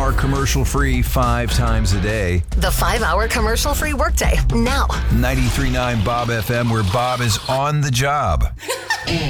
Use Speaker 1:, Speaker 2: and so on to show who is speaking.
Speaker 1: 5-hour commercial-free 5 times a day.
Speaker 2: The 5-hour commercial-free workday, now.
Speaker 1: 93.9 Bob FM, where Bob is on the job.